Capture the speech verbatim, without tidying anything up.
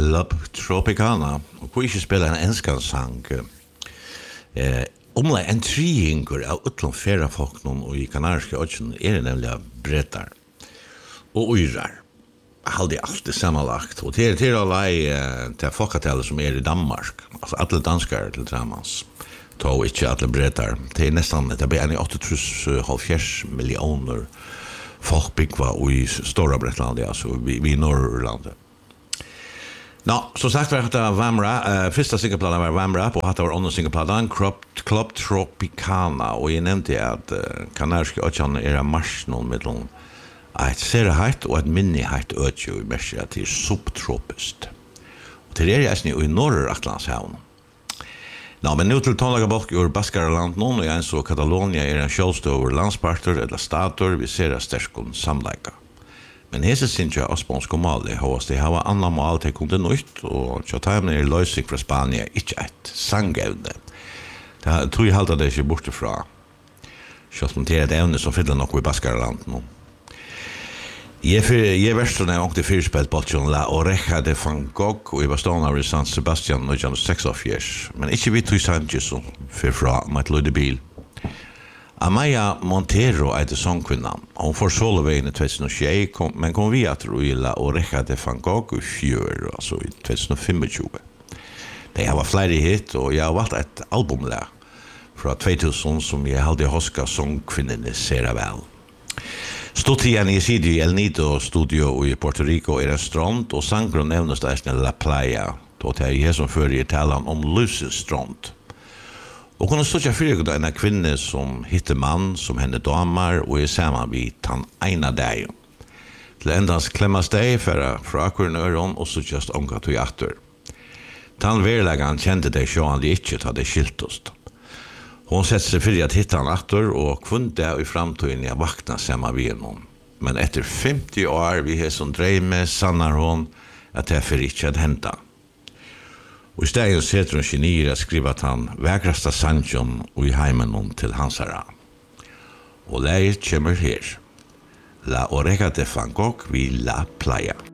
Club Tropicana och vi ska spela en enskansang eh, omlai en triingur av utlom ferrafolknon og i kanariske øtjen er det nemlig brettar og uyrar. Halde alltid sammanlagt og til til alai til folketallet som er i Danmark, altså alle danskar til tramans. Tog ikke alle brettar. Det er nesten, det blir en åtte tusen halvfjerds millioner folk byggva i Stora Bretlandet, altså vi, vi i Norrlandet. Nå, som sagt var det Vamra, uh, første singelpladen var Vamra, og hatt var andre singelpladen, Club, Club Tropicana, og jeg nevnte at uh, kanariske øtjene er av marsjon mellom et sereheitt og et minneheit øtje i mersia til subtropist. Og til er jeg i Norr-Atlantshavn. Nå, men nu til tonlaga bolk ur Baskaraland nå, og jeg så Katalonia er en sjålstå over landsparter eller stater vi ser av sterskon samleika. Men hese sinja Osbonsko Mali hos de hava anna mal til kunde nytt, og tjataimene er løysing fra Spania ikke et sangevne. Det tror jeg halda det ikke borte fra. Sjås om det er et evne som fyller nokko i Baskaraland nå. Jeg er verstene og det fyrspelt bolsjon La Oreja de Van Gogh, og jeg var stående av i San Sebastian nitton seksogfjørs, men ikke vi tog Sanchez som fyr fra mitt løyde bil. Amaya Montero er det sångkvinnan. Hon får solovegen i tjugohundratjugosex, men kom vi at i La Oreja de Van Gogh i fjør, altså i tjugohundratjugofem. Det har vært flere hit, og jeg har valgt et albumlag fra tvåtusen som jeg halde hoska sångkvinnene ser vel. Stod igjen i Sidi El Nido studio i Puerto Rico er en strand, og sangren nevnes det La Playa, då det er jeg som fører i talan om Lucis strand. Og kunne stod jeg fyrir en kvinne som hittar mann, som henne damar, og er saman vid han eina dag. Til endans klemmas deg fra akkuren øron, og så just omga tog atter. Tan verlegan kjente deg sjåan de ikkje ta det skiltost. Hon sett seg fyrir at hitta han atter, og kvunde i framtiden jeg vakna saman vid hon. Men etter femtio år vi har som dreime, sannar hon at det er fyrir ikkje at henta. Og i stedet setter hun genier at skriva at han vekrasta sanjon og i heimen hon til hansara. Og leir kommer her. La Oreja de Van Gogh vi La Playa.